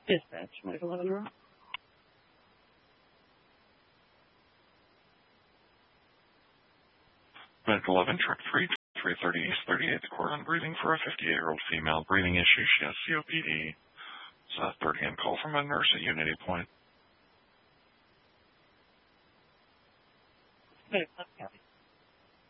Dispatch, Mike 11 Rock. Medic 11, truck 3, 330 East 38th Cortland, breathing for a 58-year-old female. Breathing issue. She has COPD. It's a third-hand call from a nurse at Unity Point. Medic 11 County.